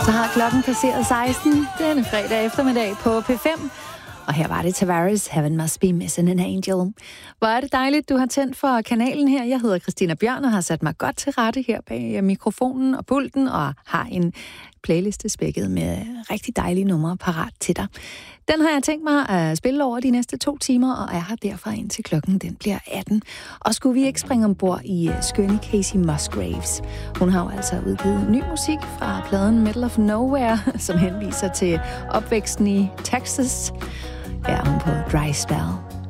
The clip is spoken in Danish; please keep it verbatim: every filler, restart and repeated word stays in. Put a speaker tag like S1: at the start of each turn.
S1: Så har klokken passeret seksten denne fredag eftermiddag på P fem. Og her var det Tavares, Heaven Must Be Missing an Angel. Hvor er det dejligt, du har tændt for kanalen her. Jeg hedder Christina Bjørn og har sat mig godt til rette her bag mikrofonen og pulten, og har en playliste spækket med rigtig dejlige numre parat til dig. Den har jeg tænkt mig at spille over de næste to timer, og er her derfor indtil klokken den bliver atten. Og skulle vi ikke springe ombord i skønne Casey Musgraves? Hun har jo altså udgivet ny musik fra pladen Middle of Nowhere, som henviser til opvæksten i Texas. Her er hun på Dry Spell.